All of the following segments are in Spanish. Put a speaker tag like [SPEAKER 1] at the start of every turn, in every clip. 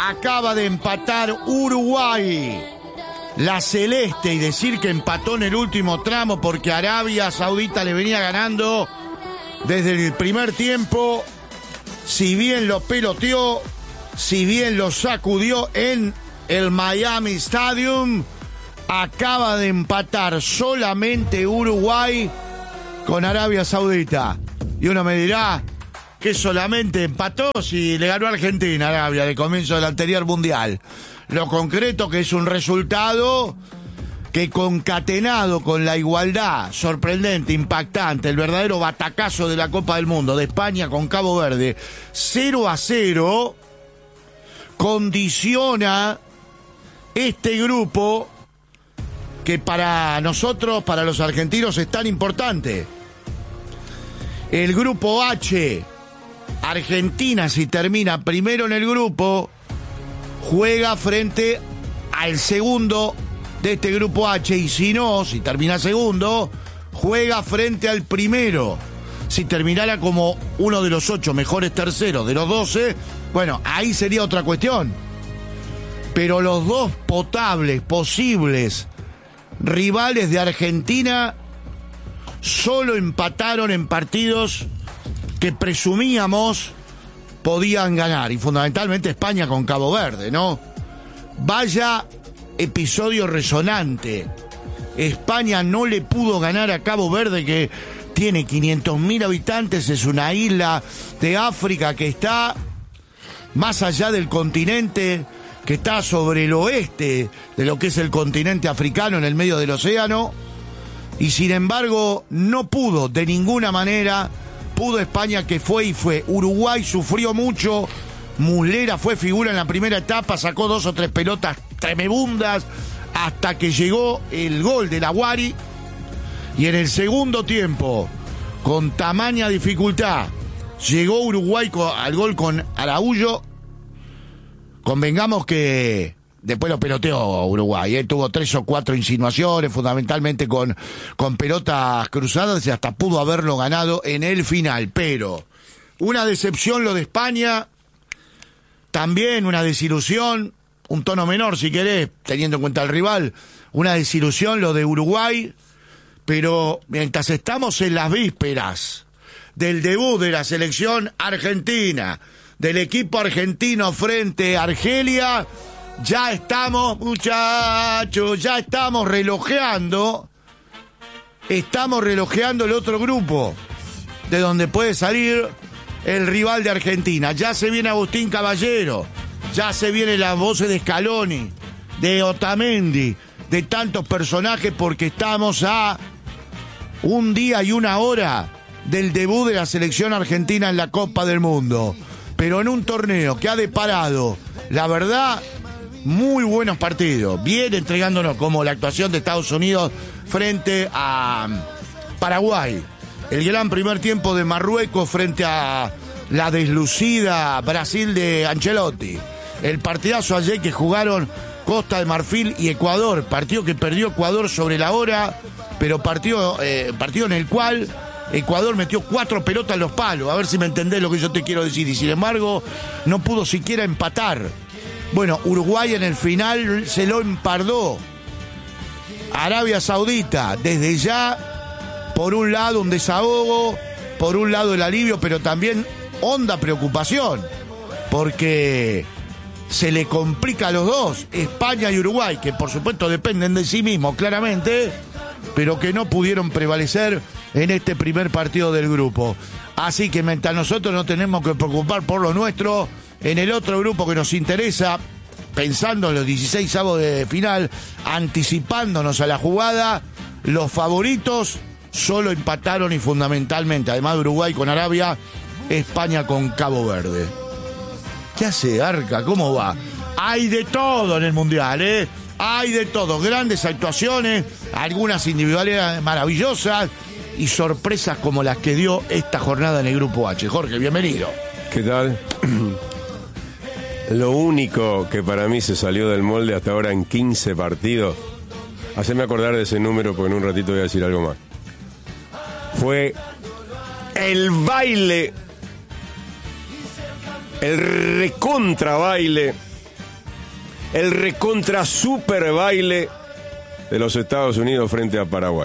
[SPEAKER 1] acaba de empatar Uruguay. La celeste, y decir que empató en el último tramo porque Arabia Saudita le venía ganando desde el primer tiempo, si bien lo peloteó, si bien lo sacudió en el Miami Stadium, acaba de empatar solamente Uruguay con Arabia Saudita. Y uno me dirá que solamente empató si le ganó a Argentina, Arabia, de comienzo del anterior mundial. Lo concreto que es un resultado que, concatenado con la igualdad sorprendente, impactante, el verdadero batacazo de la Copa del Mundo de España con Cabo Verde, 0-0, condiciona este grupo que para nosotros, para los argentinos, es tan importante. El grupo H, Argentina, si termina primero en el grupo, juega frente al segundo de este grupo H, y si no, si termina segundo, juega frente al primero. Si terminara como uno de los 8 mejores terceros de los 12, bueno, ahí sería otra cuestión. Pero los dos potables, posibles rivales de Argentina solo empataron en partidos que presumíamos podían ganar, y fundamentalmente España con Cabo Verde, ¿no? Vaya episodio resonante. España no le pudo ganar a Cabo Verde, que tiene 500.000 habitantes, es una isla de África que está más allá del continente, que está sobre el oeste de lo que es el continente africano, en el medio del océano, y sin embargo no pudo de ninguna manera. Pudo España, que fue y fue. Uruguay sufrió mucho. Muslera fue figura en la primera etapa, sacó 2 o 3 pelotas tremebundas hasta que llegó el gol de la Guari. Y en el segundo tiempo, con tamaña dificultad, llegó Uruguay al gol con Araújo. Convengamos que después lo peloteó Uruguay, tuvo 3 o 4 insinuaciones, fundamentalmente con pelotas cruzadas, y hasta pudo haberlo ganado en el final. Pero una decepción lo de España, también una desilusión, un tono menor si querés, teniendo en cuenta el rival, una desilusión lo de Uruguay. Pero mientras estamos en las vísperas del debut de la selección argentina, del equipo argentino frente a Argelia, ya estamos, muchachos, ya estamos relojeando el otro grupo, de donde puede salir el rival de Argentina. Ya se viene Agustín Caballero, ya se vienen las voces de Scaloni, de Otamendi, de tantos personajes, porque estamos a un día y una hora del debut de la selección argentina en la Copa del Mundo. Pero en un torneo que ha deparado, la verdad, muy buenos partidos. Viene entregándonos, como la actuación de Estados Unidos frente a Paraguay. El gran primer tiempo de Marruecos frente a la deslucida Brasil de Ancelotti. El partidazo ayer que jugaron Costa de Marfil y Ecuador. Partido que perdió Ecuador sobre la hora, pero partido en el cual Ecuador metió 4 pelotas en los palos. A ver si me entendés lo que yo te quiero decir. Y sin embargo, no pudo siquiera empatar. Bueno, Uruguay en el final se lo empardó. Arabia Saudita, desde ya, por un lado un desahogo, por un lado el alivio, pero también honda preocupación, porque se le complica a los dos, España y Uruguay, que por supuesto dependen de sí mismos, claramente, pero que no pudieron prevalecer en este primer partido del grupo. Así que mientras nosotros nos tenemos que preocupar por lo nuestro, en el otro grupo que nos interesa, pensando en los 16avos de final, anticipándonos a la jugada, los favoritos solo empataron, y fundamentalmente, además de Uruguay con Arabia, España con Cabo Verde. ¿Qué hace, Arca? ¿Cómo va? Hay de todo en el Mundial, ¿eh? Hay de todo. Grandes actuaciones, algunas individualidades maravillosas y sorpresas como las que dio esta jornada en el Grupo H. Jorge, bienvenido.
[SPEAKER 2] ¿Qué tal? Lo único que para mí se salió del molde hasta ahora en 15 partidos, haceme acordar de ese número porque en un ratito voy a decir algo más, fue el baile, el recontra baile el recontra super baile de los Estados Unidos frente a Paraguay.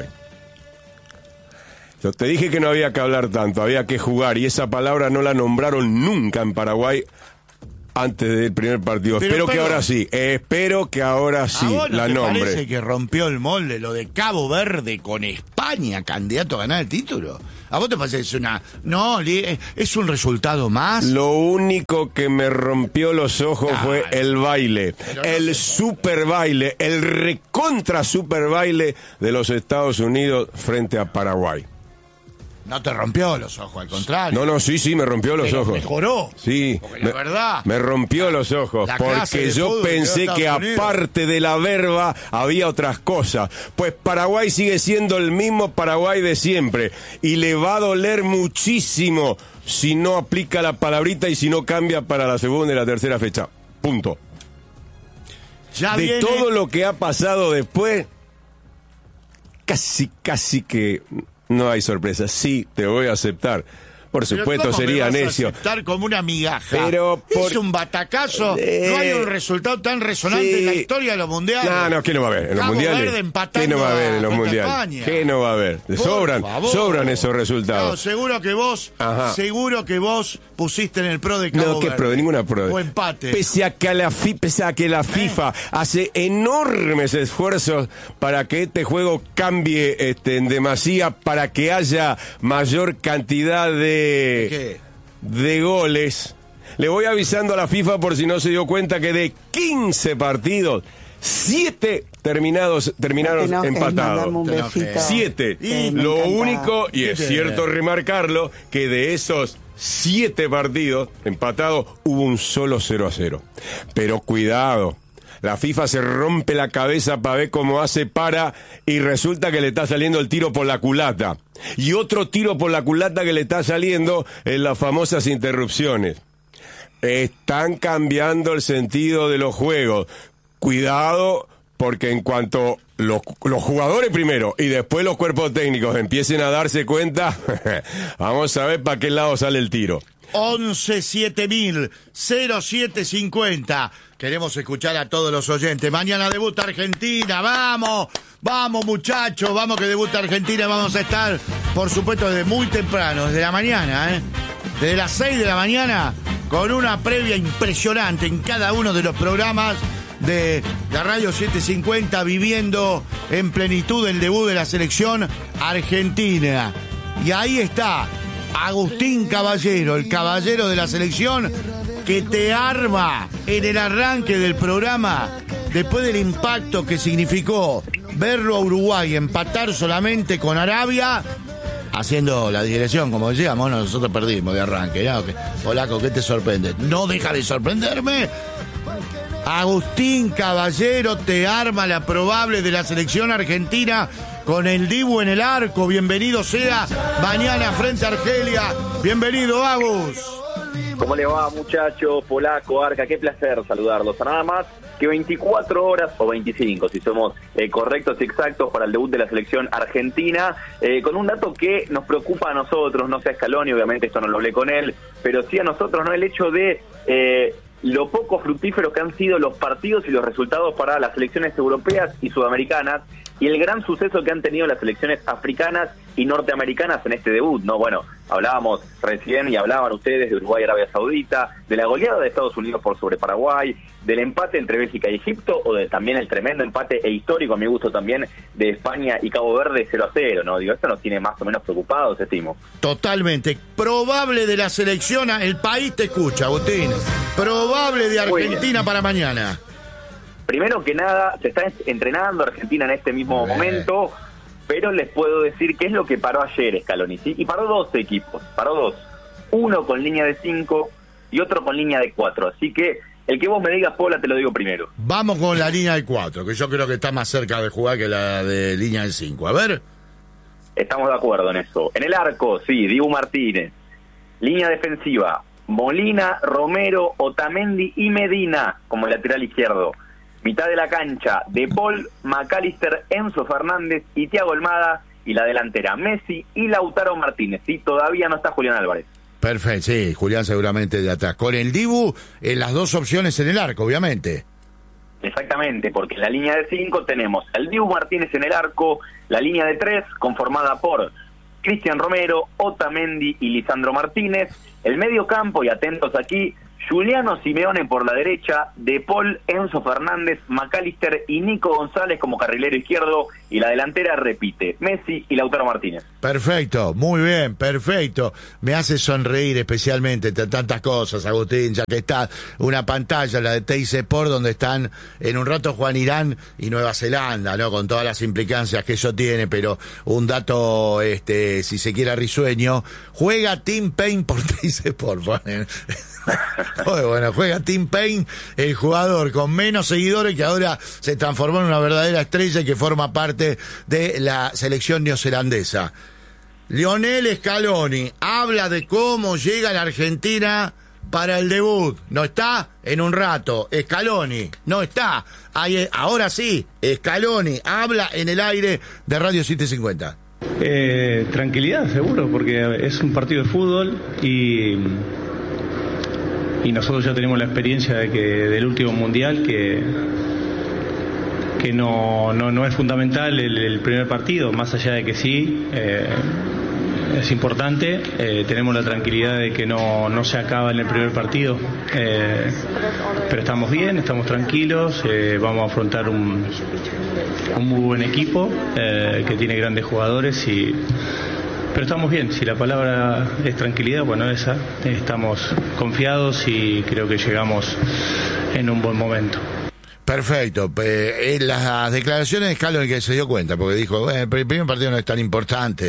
[SPEAKER 2] Yo te dije que no había que hablar tanto, había que jugar, y esa palabra no la nombraron nunca en Paraguay antes del primer partido. Espero que ahora sí
[SPEAKER 1] ¿A vos no
[SPEAKER 2] la
[SPEAKER 1] te
[SPEAKER 2] nombre.
[SPEAKER 1] parece que rompió el molde lo de Cabo Verde con España, candidato a ganar el título? ¿A vos te parece que es una... No, es un resultado más?
[SPEAKER 2] Lo único que me rompió los ojos fue el baile, el super baile, el recontra super baile de los Estados Unidos frente a Paraguay.
[SPEAKER 1] No te rompió los ojos, al contrario.
[SPEAKER 2] No, sí, me rompió los ojos.
[SPEAKER 1] Mejoró.
[SPEAKER 2] Sí,
[SPEAKER 1] porque la verdad...
[SPEAKER 2] Me rompió los ojos, porque yo pensé que aparte de la verba había otras cosas. Pues Paraguay sigue siendo el mismo Paraguay de siempre, y le va a doler muchísimo si no aplica la palabrita y si no cambia para la segunda y la tercera fecha. Punto. De todo lo que ha pasado después, casi que... No hay sorpresa. Sí, te voy a aceptar. Por supuesto, sería necio.
[SPEAKER 1] Aceptar como una migaja.
[SPEAKER 2] Pero
[SPEAKER 1] es un batacazo. No hay un resultado tan resonante en la historia de los mundiales.
[SPEAKER 2] No, ¿qué no va a haber? En los mundiales. ¿Qué no va a haber en los mundiales? ¿Qué no va a haber? Sobran esos resultados.
[SPEAKER 1] No, seguro que vos pusiste en el pro de Cabo Verde.
[SPEAKER 2] No, ¿qué pro? Ninguna pro.
[SPEAKER 1] O empate.
[SPEAKER 2] Pese a que la FIFA hace enormes esfuerzos para que este juego cambie en demasía, para que haya mayor cantidad de goles. Le voy avisando a la FIFA, por si no se dio cuenta, que de 15 partidos, 7 terminaron empatados. 7. Lo único, y es cierto remarcarlo, que de esos 7 partidos empatados hubo un solo 0-0. Pero cuidado, la FIFA se rompe la cabeza para ver cómo hace y resulta que le está saliendo el tiro por la culata. Y otro tiro por la culata que le está saliendo en las famosas interrupciones. Están cambiando el sentido de los juegos. Cuidado, porque en cuanto los jugadores primero y después los cuerpos técnicos empiecen a darse cuenta, vamos a ver para qué lado sale el tiro.
[SPEAKER 1] 11-7000-0750. Queremos escuchar a todos los oyentes. Mañana debuta Argentina. Vamos muchachos, vamos que debuta Argentina. Vamos a estar, por supuesto, desde muy temprano, desde la mañana, desde las 6 de la mañana, con una previa impresionante en cada uno de los programas de la Radio 750, viviendo en plenitud el debut de la selección argentina. Y ahí está Agustín Caballero, el caballero de la selección, que te arma en el arranque del programa, después del impacto que significó verlo a Uruguay empatar solamente con Arabia, haciendo la digresión, como decíamos, nosotros perdimos de arranque, ¿no? Polaco, ¿qué te sorprende? No deja de sorprenderme. Agustín Caballero te arma la probable de la selección argentina con el Dibu en el arco. Bienvenido sea mañana frente a Argelia. Bienvenido, Agus.
[SPEAKER 3] ¿Cómo le va, muchachos? Polaco, Arca, qué placer saludarlos. Nada más que 24 horas, o 25, si somos correctos y exactos, para el debut de la selección argentina, con un dato que nos preocupa a nosotros, no sé a Scaloni, obviamente esto no lo hablé con él, pero sí a nosotros, ¿no? El hecho de lo poco fructíferos que han sido los partidos y los resultados para las selecciones europeas y sudamericanas, y el gran suceso que han tenido las selecciones africanas y norteamericanas en este debut, ¿no? Bueno, hablábamos recién y hablaban ustedes de Uruguay y Arabia Saudita, de la goleada de Estados Unidos por sobre Paraguay, del empate entre Bélgica y Egipto, o de también el tremendo empate histórico, a mi gusto también, de España y Cabo Verde 0-0, ¿no? Digo, esto nos tiene más o menos preocupados, estimo.
[SPEAKER 1] Totalmente. Probable de la selección, el país te escucha, Agustín. Probable de Argentina para mañana.
[SPEAKER 3] Primero que nada, se está entrenando Argentina en este mismo momento, pero les puedo decir qué es lo que paró ayer Scaloni, ¿sí? Y paró 2 equipos, paró 2. Uno con línea de 5 y otro con línea de 4. Así que el que vos me digas, Pola, te lo digo primero.
[SPEAKER 1] Vamos con la línea de 4, que yo creo que está más cerca de jugar que la de línea de 5. A ver.
[SPEAKER 3] Estamos de acuerdo en eso. En el arco, sí, Dibu Martínez. Línea defensiva, Molina, Romero, Otamendi y Medina como lateral izquierdo. Mitad de la cancha, De Paul, McAllister, Enzo Fernández y Thiago Almada. Y la delantera, Messi y Lautaro Martínez. Sí, todavía no está Julián Álvarez.
[SPEAKER 1] Perfecto, sí, Julián seguramente de atrás. Con el Dibu, las 2 opciones en el arco, obviamente.
[SPEAKER 3] Exactamente, porque en la línea de 5 tenemos al Dibu Martínez en el arco, la línea de 3 conformada por Cristian Romero, Otamendi y Lisandro Martínez, el medio campo, y atentos aquí, Juliano Simeone por la derecha, De Paul, Enzo Fernández, McAllister y Nico González como carrilero izquierdo, y la delantera repite, Messi y Lautaro Martínez.
[SPEAKER 1] Perfecto, muy bien, perfecto. Me hace sonreír especialmente tantas cosas, Agustín, ya que está una pantalla, la de TIC Sport, donde están en un rato Juan Irán y Nueva Zelanda, ¿no? Con todas las implicancias que eso tiene, pero un dato, si se quiere risueño, juega Tim Payne por TIC Sport, ponen. Bueno, juega Tim Payne, el jugador con menos seguidores que ahora se transformó en una verdadera estrella y que forma parte de la selección neozelandesa. Lionel Scaloni habla de cómo llega la Argentina para el debut. No está en un rato. Scaloni no está. Ahora sí, Scaloni habla en el aire de Radio 750.
[SPEAKER 4] Tranquilidad, seguro, porque es un partido de fútbol y nosotros ya tenemos la experiencia del último mundial que no es fundamental el primer partido, más allá de que sí es importante. Tenemos la tranquilidad de que no se acaba en el primer partido, pero estamos bien, estamos tranquilos, vamos a afrontar un muy buen equipo que tiene grandes jugadores pero estamos bien. Si la palabra es tranquilidad, bueno, estamos confiados y creo que llegamos en un buen momento.
[SPEAKER 1] Perfecto. Las declaraciones de Scaloni, que se dio cuenta, porque dijo, el primer partido no es tan importante.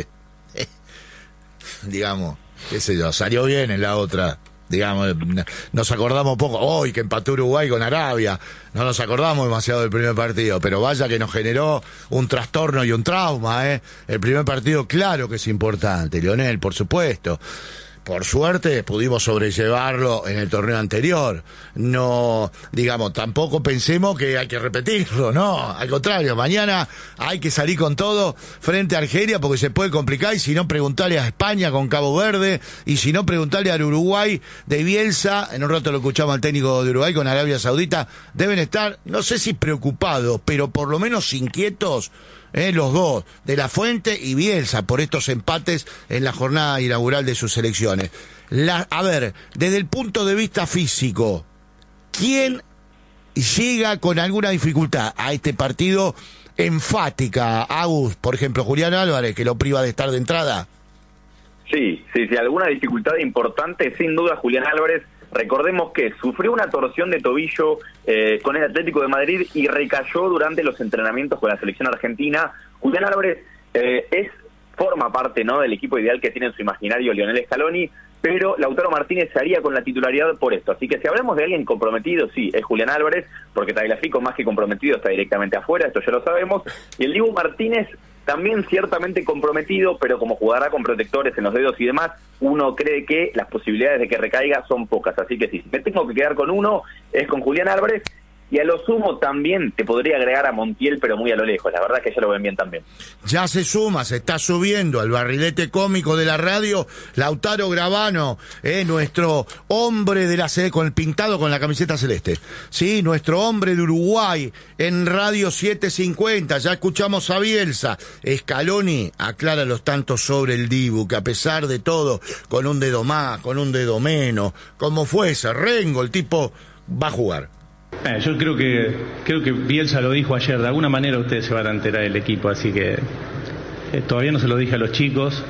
[SPEAKER 1] Digamos, qué sé yo, salió bien en la otra. Digamos, nos acordamos poco, hoy que empató Uruguay con Arabia, no nos acordamos demasiado del primer partido, pero vaya que nos generó un trastorno y un trauma, El primer partido, claro que es importante, Lionel, por supuesto. Por suerte pudimos sobrellevarlo en el torneo anterior. No, digamos, tampoco pensemos que hay que repetirlo, no. Al contrario, mañana hay que salir con todo frente a Argelia porque se puede complicar, y si no, preguntarle a España con Cabo Verde, y si no, preguntarle al Uruguay de Bielsa. En un rato lo escuchamos al técnico de Uruguay con Arabia Saudita. Deben estar, no sé si preocupados, pero por lo menos inquietos, los dos, de La Fuente y Bielsa, por estos empates en la jornada inaugural de sus selecciones. A ver, desde el punto de vista físico, ¿quién llega con alguna dificultad a este partido enfática? Agus, por ejemplo, Julián Álvarez, que lo priva de estar de entrada.
[SPEAKER 3] Sí, alguna dificultad importante, sin duda, Julián Álvarez. Recordemos que sufrió una torsión de tobillo con el Atlético de Madrid y recayó durante los entrenamientos con la selección argentina. Julián Álvarez forma parte, ¿no?, del equipo ideal que tiene en su imaginario Lionel Scaloni, pero Lautaro Martínez se haría con la titularidad por esto. Así que si hablamos de alguien comprometido, sí, es Julián Álvarez, porque Tagliafico, más que comprometido, está directamente afuera, esto ya lo sabemos. Y el Dibu Martínez también ciertamente comprometido, pero como jugará con protectores en los dedos y demás, uno cree que las posibilidades de que recaiga son pocas. Así que si me tengo que quedar con uno, es con Julián Álvarez. Y a lo sumo también te podría agregar a Montiel, pero muy a lo lejos. La verdad es que ya lo ven bien también.
[SPEAKER 1] Ya se suma, se está subiendo al barrilete cómico de la radio Lautaro Gravano, nuestro hombre de la sede, con el pintado con la camiseta celeste. Sí, nuestro hombre de Uruguay en Radio 750. Ya escuchamos a Bielsa. Scaloni aclara los tantos sobre el Dibu, que a pesar de todo, con un dedo más, con un dedo menos, como fuese, Rengo, el tipo va a jugar.
[SPEAKER 4] Yo creo que Bielsa lo dijo ayer. De alguna manera ustedes se van a enterar del equipo, así que todavía no se lo dije a los chicos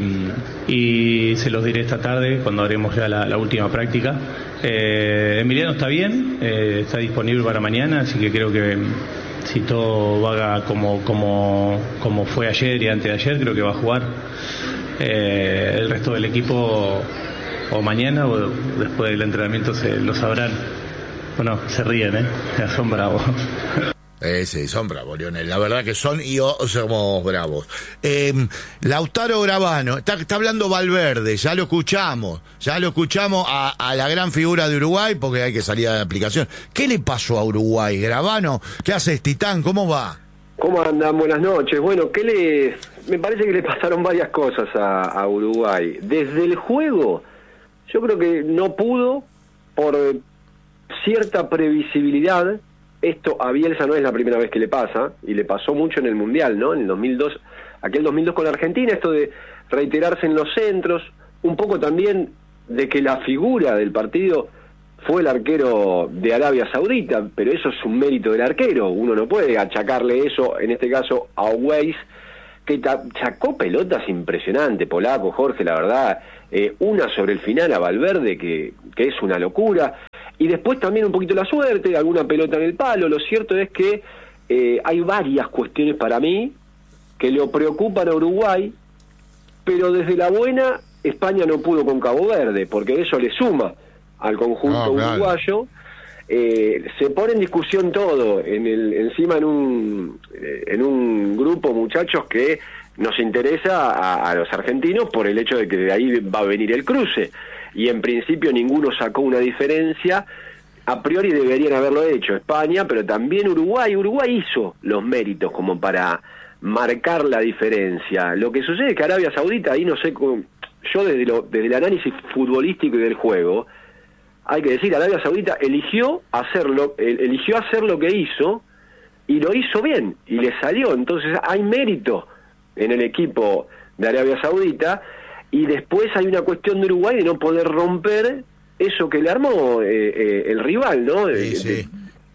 [SPEAKER 4] y se los diré esta tarde cuando haremos ya la última práctica. Emiliano está bien, está disponible para mañana, así que creo que si todo va como fue ayer y antes de ayer, creo que va a jugar. El resto del equipo o mañana o después del entrenamiento lo sabrán. Bueno, se ríen, son bravos.
[SPEAKER 1] Sí, son bravos, Lionel. La verdad que son y somos bravos. Lautaro Gravano, está hablando Valverde, ya lo escuchamos a la gran figura de Uruguay, porque hay que salir de la aplicación. ¿Qué le pasó a Uruguay, Gravano? ¿Qué haces, Titán? ¿Cómo va?
[SPEAKER 5] ¿Cómo andan? Buenas noches. Bueno, me parece que le pasaron varias cosas a Uruguay. Desde el juego, yo creo que no pudo por cierta previsibilidad esto a Bielsa no es la primera vez que le pasa, y le pasó mucho en el Mundial, ¿no? En el 2002, aquel 2002 con la Argentina, esto de reiterarse en los centros, un poco también de que la figura del partido fue el arquero de Arabia Saudita, pero eso es un mérito del arquero, uno no puede achacarle eso, en este caso a Weiss, que sacó pelotas impresionantes, Polaco, Jorge, la verdad, una sobre el final a Valverde, que es una locura, y después también un poquito la suerte, alguna pelota en el palo. Lo cierto es que hay varias cuestiones para mí que le preocupan a Uruguay, pero desde la buena, España no pudo con Cabo Verde, porque eso le suma al conjunto uruguayo. Se pone en discusión todo, encima en un grupo, muchachos, que nos interesa a los argentinos por el hecho de que de ahí va a venir el cruce, y en principio ninguno sacó una diferencia. A priori deberían haberlo hecho España, pero también Uruguay hizo los méritos como para marcar la diferencia. Lo que sucede es que Arabia Saudita, ahí no sé, yo desde el análisis futbolístico y del juego, hay que decir, Arabia Saudita eligió hacer lo que hizo, y lo hizo bien, y le salió. Entonces hay mérito en el equipo de Arabia Saudita, y después hay una cuestión de Uruguay de no poder romper eso que le armó el rival, ¿no? De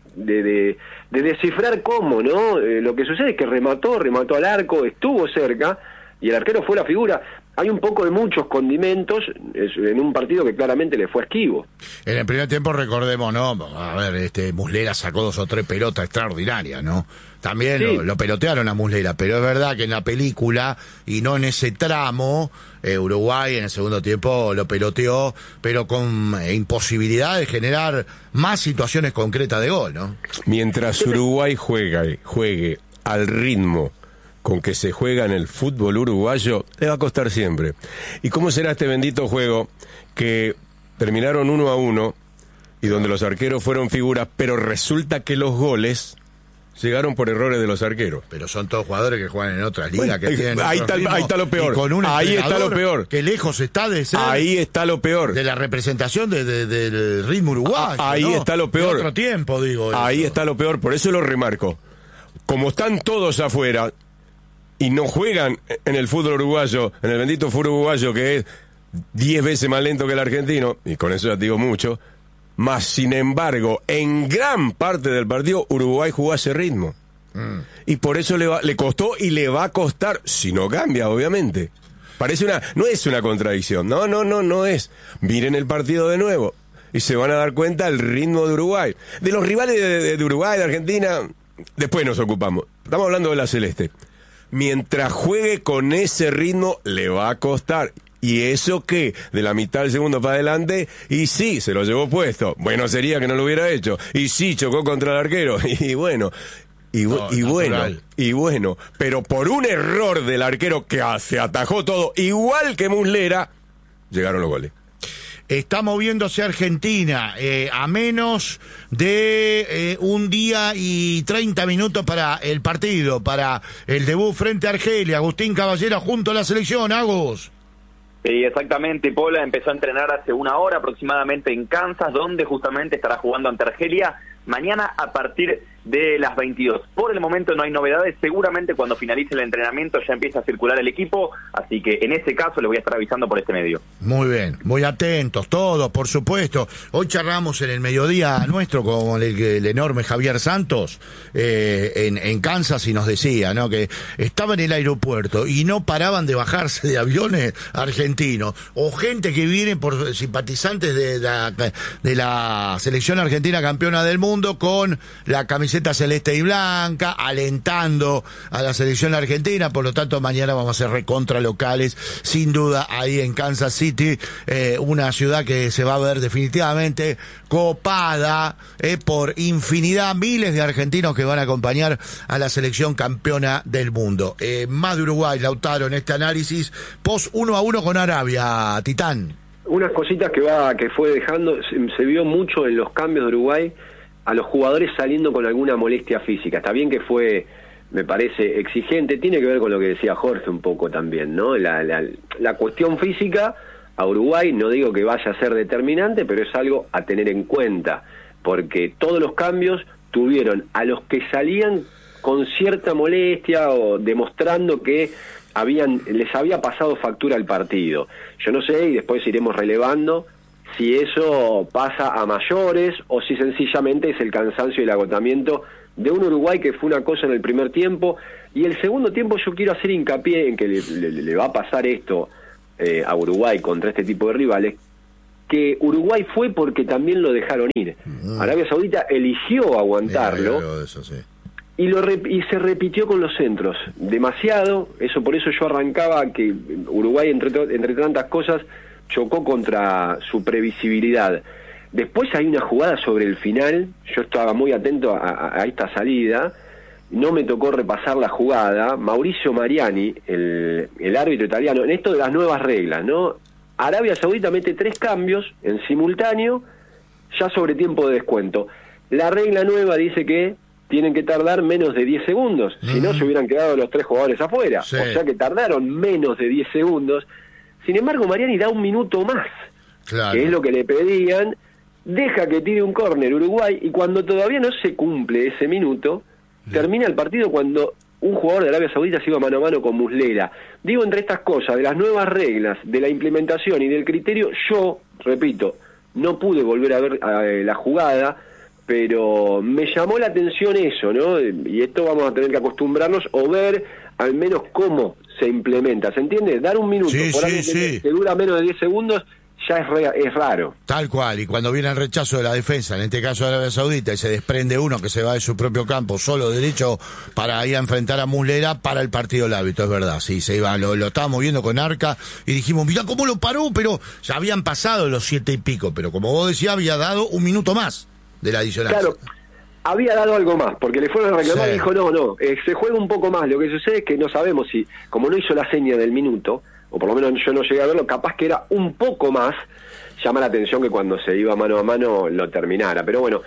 [SPEAKER 5] descifrar cómo, ¿no? Lo que sucede es que remató al arco, estuvo cerca, y el arquero fue la figura. Hay un poco de muchos condimentos en un partido que claramente le fue esquivo.
[SPEAKER 1] En el primer tiempo, recordemos, ¿no? A ver, Muslera sacó 2 o 3 pelotas extraordinarias, ¿no? También sí, lo pelotearon a Muslera, pero es verdad que en la película, y no en ese tramo, Uruguay en el segundo tiempo lo peloteó, pero con imposibilidad de generar más situaciones concretas de gol, ¿no?
[SPEAKER 2] Mientras Uruguay juegue al ritmo con que se juega en el fútbol uruguayo, le va a costar siempre. ¿Y cómo será este bendito juego que terminaron 1-1 y donde los arqueros fueron figuras, pero resulta que los goles llegaron por errores de los arqueros?
[SPEAKER 1] Pero son todos jugadores que juegan en otras ligas, que tienen
[SPEAKER 2] ahí está lo peor. Ahí está lo peor.
[SPEAKER 1] Que lejos está de ser.
[SPEAKER 2] Ahí está lo peor.
[SPEAKER 1] De la representación del ritmo uruguayo.
[SPEAKER 2] Ahí
[SPEAKER 1] ¿no?
[SPEAKER 2] está lo peor.
[SPEAKER 1] De otro tiempo, digo.
[SPEAKER 2] Ahí
[SPEAKER 1] eso.
[SPEAKER 2] está lo peor, por eso lo remarco. Como están todos afuera y no juegan en el fútbol uruguayo, en el bendito fútbol uruguayo, que es 10 veces más lento que el argentino, y con eso ya te digo mucho, más sin embargo, en gran parte del partido, Uruguay jugó a ese ritmo. Y por eso le costó y le va a costar, si no cambia, obviamente. No es una contradicción, no es. Miren el partido de nuevo y se van a dar cuenta del ritmo de Uruguay. De los rivales de Uruguay, de Argentina, después nos ocupamos. Estamos hablando de la Celeste. Mientras juegue con ese ritmo, le va a costar. Y eso que, de la mitad del segundo para adelante, y sí, se lo llevó puesto. Bueno, sería que no lo hubiera hecho. Y sí, chocó contra el arquero. Y bueno, pero por un error del arquero que se atajó todo, igual que Muslera, llegaron los goles.
[SPEAKER 1] Está moviéndose Argentina a menos de un día y 30 minutos para el partido, para el debut frente a Argelia. Agustín Caballero junto a la selección, Agus.
[SPEAKER 3] Sí, exactamente. Pola empezó a entrenar hace 1 hora aproximadamente en Kansas, donde justamente estará jugando ante Argelia mañana a partir de las 22. Por el momento no hay novedades, seguramente cuando finalice el entrenamiento ya empieza a circular el equipo, así que en ese caso le voy a estar avisando por este medio.
[SPEAKER 1] Muy bien, muy atentos todos, por supuesto. Hoy charlamos en el mediodía nuestro con el enorme Javier Santos en Kansas, y nos decía, ¿no?, que estaba en el aeropuerto y no paraban de bajarse de aviones argentinos, o gente que viene por simpatizantes de la selección argentina campeona del mundo con la camiseta celeste y blanca, alentando a la selección argentina. Por lo tanto, mañana vamos a ser recontra locales, sin duda, ahí en Kansas City, una ciudad que se va a ver definitivamente copada por infinidad, miles de argentinos que van a acompañar a la selección campeona del mundo. Más de Uruguay, Lautaro, en este análisis post 1-1 con Arabia, Titán.
[SPEAKER 5] Unas cositas que fue dejando, se vio mucho en los cambios de Uruguay, a los jugadores saliendo con alguna molestia física. Está bien que fue, me parece, exigente, tiene que ver con lo que decía Jorge un poco también, ¿no? La cuestión física a Uruguay, no digo que vaya a ser determinante, pero es algo a tener en cuenta, porque todos los cambios tuvieron a los que salían con cierta molestia o demostrando que les había pasado factura al partido. Yo no sé, y después iremos relevando si eso pasa a mayores o si sencillamente es el cansancio y el agotamiento de un Uruguay que fue una cosa en el primer tiempo, y el segundo tiempo yo quiero hacer hincapié en que le va a pasar esto a Uruguay contra este tipo de rivales, que Uruguay fue porque también lo dejaron ir. Arabia Saudita eligió aguantarlo. Eso, sí. Y se repitió con los centros demasiado. Por eso yo arrancaba que Uruguay, entre tantas cosas, chocó contra su previsibilidad. Después hay una jugada sobre el final, yo estaba muy atento a esta salida, no me tocó repasar la jugada. Mauricio Mariani, el árbitro italiano, en esto de las nuevas reglas, ¿no? Arabia Saudita mete 3 cambios en simultáneo, ya sobre tiempo de descuento. La regla nueva dice que tienen que tardar menos de 10 segundos, si no se hubieran quedado los 3 jugadores afuera, o sea que tardaron menos de 10 segundos. Sin embargo, Mariani da 1 minuto más, que es lo que le pedían, deja que tire un córner Uruguay, y cuando todavía no se cumple ese minuto, termina el partido cuando un jugador de Arabia Saudita se iba mano a mano con Muslera. Digo, entre estas cosas, de las nuevas reglas, de la implementación y del criterio, yo, repito, no pude volver a ver la jugada, pero me llamó la atención eso, ¿no? Y esto vamos a tener que acostumbrarnos o ver al menos cómo se implementa, ¿se entiende? Dar 1 minuto por algo que dura menos de 10 segundos ya es raro.
[SPEAKER 1] Tal cual, y cuando viene el rechazo de la defensa, en este caso de Arabia Saudita, y se desprende uno que se va de su propio campo solo derecho para ir a enfrentar a Muslera, para el partido el árbitro, es verdad, sí, se iba, lo estábamos viendo con Arca y dijimos, mirá cómo lo paró, pero ya habían pasado los 7 y pico, pero como vos decías, había dado 1 minuto más de la adicional.
[SPEAKER 5] Claro, había dado algo más, porque le fueron a reclamar y dijo, no, se juega un poco más. Lo que sucede es que no sabemos si, como no hizo la seña del minuto, o por lo menos yo no llegué a verlo, capaz que era un poco más. Llama la atención que cuando se iba mano a mano lo terminara. Pero bueno,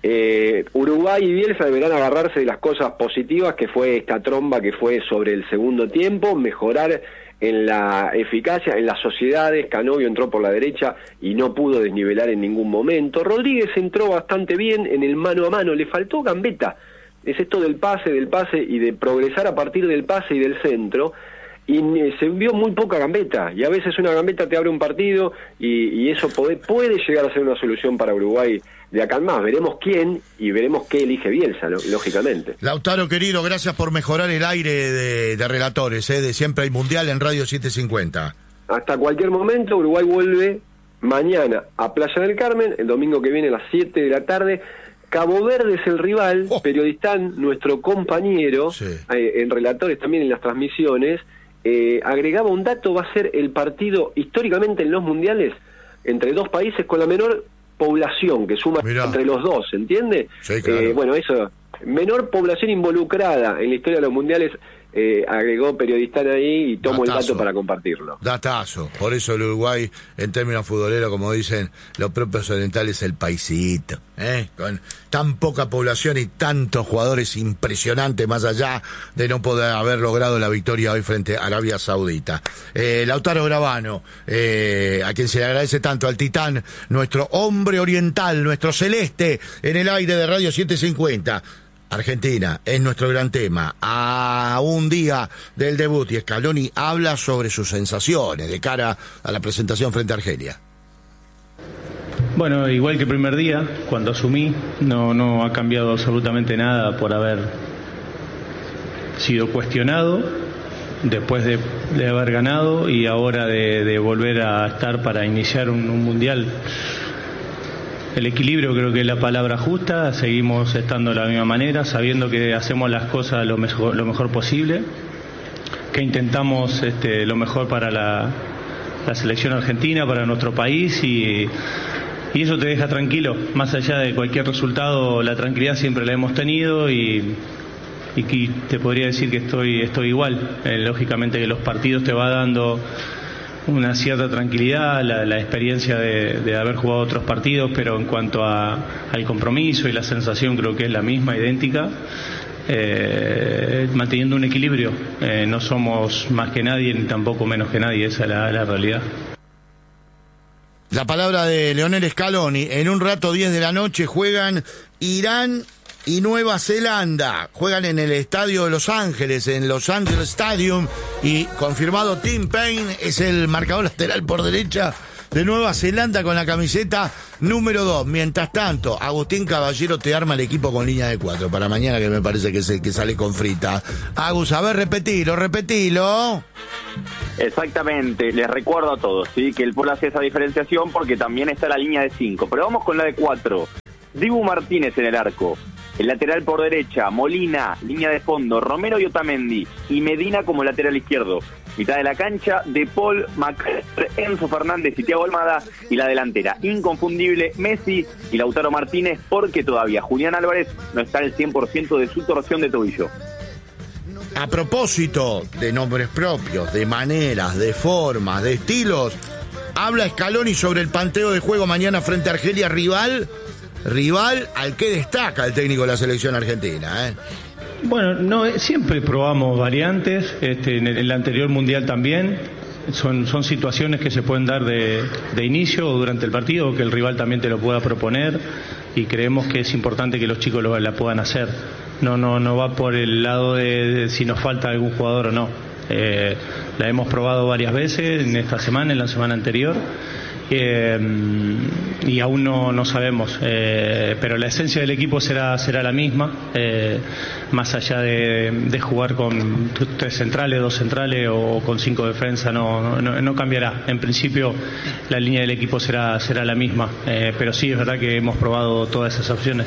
[SPEAKER 5] Uruguay y Bielsa deberán agarrarse de las cosas positivas, que fue esta tromba que fue sobre el segundo tiempo, mejorar en la eficacia, en las sociedades. Canovio entró por la derecha y no pudo desnivelar en ningún momento. Rodríguez entró bastante bien en el mano a mano, le faltó gambeta. Es esto del pase y de progresar a partir del pase y del centro. Y se vio muy poca gambeta, y a veces una gambeta te abre un partido, y eso puede llegar a ser una solución para Uruguay de acá en más. Veremos quién y veremos qué elige Bielsa, lógicamente.
[SPEAKER 1] Lautaro, querido, gracias por mejorar el aire de relatores, de Siempre hay Mundial en Radio 750.
[SPEAKER 5] Hasta cualquier momento. Uruguay vuelve mañana a Playa del Carmen, el domingo que viene a las 7 de la tarde. Cabo Verde es el rival. Periodistán, nuestro compañero, en relatores también en las transmisiones, agregaba un dato: va a ser el partido históricamente en los mundiales entre 2 países con la menor población que suma entre los dos, ¿entiende?
[SPEAKER 1] Sí, claro.
[SPEAKER 5] Bueno, eso, menor población involucrada en la historia de los mundiales, agregó Periodistán ahí, y tomo el dato para compartirlo.
[SPEAKER 1] Datazo. Por eso el Uruguay, en términos futboleros, como dicen los propios orientales, el paisito, con tan poca población y tantos jugadores impresionantes, más allá de no poder haber logrado la victoria hoy frente a Arabia Saudita. Lautaro Gravano, a quien se le agradece tanto, al Titán, nuestro hombre oriental, nuestro celeste, en el aire de Radio 750. Argentina es nuestro gran tema. A un día del debut, y Scaloni habla sobre sus sensaciones de cara a la presentación frente a Argelia.
[SPEAKER 4] Bueno, igual que el primer día, cuando asumí, no ha cambiado absolutamente nada por haber sido cuestionado después de haber ganado, y ahora de volver a estar para iniciar un mundial. El equilibrio creo que es la palabra justa. Seguimos estando de la misma manera, sabiendo que hacemos las cosas lo mejor posible, que intentamos lo mejor para la selección argentina, para nuestro país, y eso te deja tranquilo. Más allá de cualquier resultado, la tranquilidad siempre la hemos tenido, y te podría decir que estoy igual. Lógicamente que los partidos te va dando una cierta tranquilidad, la experiencia de haber jugado otros partidos, pero en cuanto al compromiso y la sensación creo que es la misma, idéntica, manteniendo un equilibrio. No somos más que nadie ni tampoco menos que nadie, esa es la realidad.
[SPEAKER 1] La palabra de Lionel Scaloni. En un rato, 10 de la noche, juegan Irán y Nueva Zelanda. Juegan en el estadio de Los Ángeles, en Los Angeles Stadium, y confirmado Tim Payne es el marcador lateral por derecha de Nueva Zelanda con la camiseta número 2. Mientras tanto, Agustín Caballero te arma el equipo con línea de 4 para mañana, que me parece que sale con frita. Agus, a ver, repetilo.
[SPEAKER 3] Exactamente, les recuerdo a todos, ¿sí?, que el Polo hace esa diferenciación porque también está la línea de 5, pero vamos con la de 4. Dibu Martínez en el arco, el lateral por derecha, Molina, línea de fondo, Romero y Otamendi, y Medina como lateral izquierdo. Mitad de la cancha, De Paul, McAllister, Enzo Fernández y Thiago Almada, y la delantera inconfundible, Messi y Lautaro Martínez, porque todavía Julián Álvarez no está al 100% de su torsión de tobillo.
[SPEAKER 1] A propósito de nombres propios, de maneras, de formas, de estilos, habla Scaloni sobre el planteo de juego mañana frente a Argelia, rival al que destaca el técnico de la selección argentina,
[SPEAKER 4] Bueno, siempre probamos variantes, en el anterior mundial también. Son situaciones que se pueden dar de inicio o durante el partido, que el rival también te lo pueda proponer, y creemos que es importante que los chicos la puedan hacer. No va por el lado de si nos falta algún jugador o no. La hemos probado varias veces en esta semana, en la semana anterior, y aún no sabemos, pero la esencia del equipo será la misma, más allá de jugar con 3 centrales, 2 centrales o con 5 defensas, no cambiará. En principio la línea del equipo será la misma, pero sí es verdad que hemos probado todas esas opciones.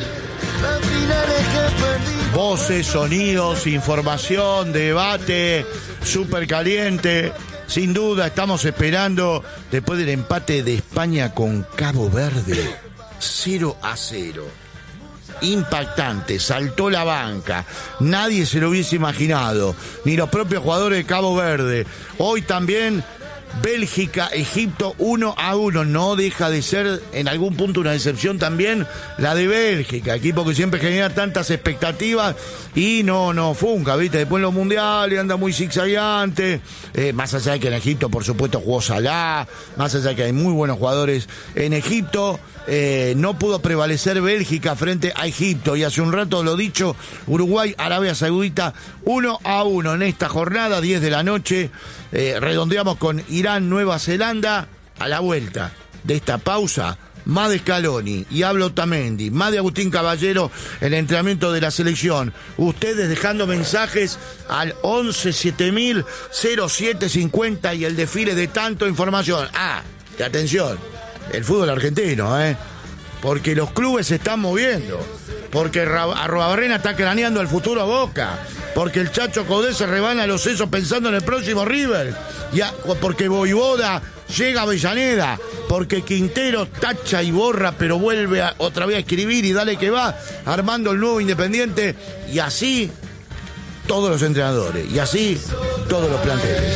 [SPEAKER 1] Voces, sonidos, información, debate, súper caliente. Sin duda, estamos esperando, después del empate de España con Cabo Verde, 0-0. Impactante, saltó la banca, nadie se lo hubiese imaginado, ni los propios jugadores de Cabo Verde. Hoy también Bélgica, Egipto 1-1, no deja de ser en algún punto una decepción también la de Bélgica, equipo que siempre genera tantas expectativas y no funca, ¿viste? Después en los mundiales anda muy zigzagueante, más allá de que en Egipto por supuesto jugó Salah, más allá de que hay muy buenos jugadores en Egipto. No pudo prevalecer Bélgica frente a Egipto, y hace un rato lo dicho, Uruguay, Arabia Saudita 1-1 en esta jornada, 10 de la noche. Redondeamos con Irán, Nueva Zelanda. A la vuelta de esta pausa, más de Scaloni y hablo Otamendi, más de Agustín Caballero, el entrenamiento de la selección. Ustedes dejando mensajes al 11 7000 0750 y el desfile de tanta información. Y atención, el fútbol argentino, porque los clubes se están moviendo, porque Arruabarrena está craneando el futuro Boca, porque el Chacho Codé se rebana los sesos pensando en el próximo River, porque Voivoda llega a Avellaneda, porque Quintero tacha y borra pero vuelve otra vez a escribir y dale que va, armando el nuevo Independiente, y así todos los entrenadores, y así todos los planteles.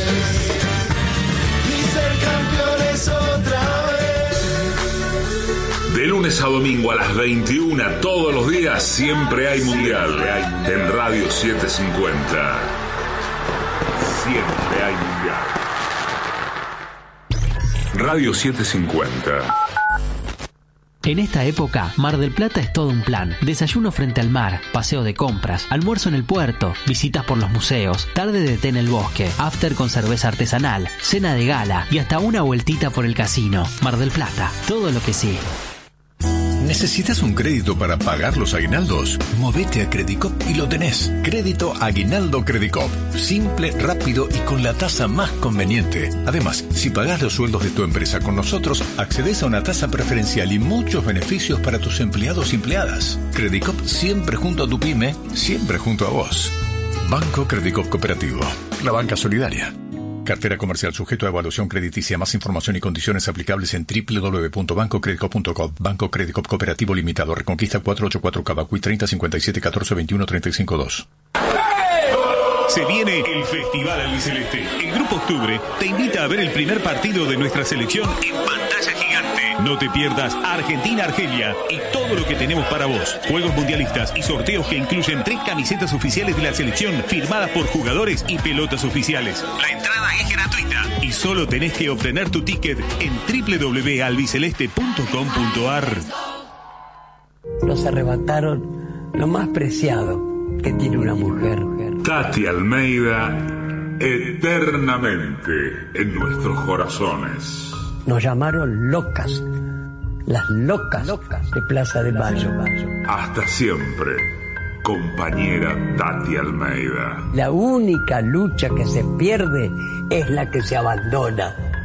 [SPEAKER 6] De lunes a domingo a las 21, todos los días, siempre hay mundial. En Radio 750. Siempre hay mundial. Radio 750.
[SPEAKER 7] En esta época, Mar del Plata es todo un plan. Desayuno frente al mar, paseo de compras, almuerzo en el puerto, visitas por los museos, tarde de té en el bosque, after con cerveza artesanal, cena de gala y hasta una vueltita por el casino. Mar del Plata, todo lo que sí.
[SPEAKER 8] ¿Necesitas un crédito para pagar los aguinaldos? Movete a Credicop y lo tenés. Crédito Aguinaldo Credicop. Simple, rápido y con la tasa más conveniente. Además, si pagás los sueldos de tu empresa con nosotros, accedes a una tasa preferencial y muchos beneficios para tus empleados y empleadas. Credicop, siempre junto a tu pyme, siempre junto a vos. Banco Credicop Cooperativo. La banca solidaria. Cartera comercial sujeto a evaluación crediticia. Más información y condiciones aplicables en www.bancocredicop.com. Banco Credicop Cooperativo Limitado. Reconquista 484 Cavacuy 30 57 14 21 35 2.
[SPEAKER 9] Se viene el Festival Albiceleste. El Grupo Octubre te invita a ver el primer partido de nuestra selección en pantalla gigante. No te pierdas Argentina-Argelia y todo lo que tenemos para vos. Juegos mundialistas y sorteos que incluyen 3 camisetas oficiales de la selección firmadas por jugadores y pelotas oficiales. La entrada es gratuita y solo tenés que obtener tu ticket en www.albiceleste.com.ar.
[SPEAKER 10] Nos arrebataron lo más preciado que tiene una mujer.
[SPEAKER 6] Tati Almeida, eternamente en nuestros corazones.
[SPEAKER 10] Nos llamaron locas, las locas de Plaza de Mayo.
[SPEAKER 6] Hasta siempre, compañera Tati Almeida.
[SPEAKER 10] La única lucha que se pierde es la que se abandona.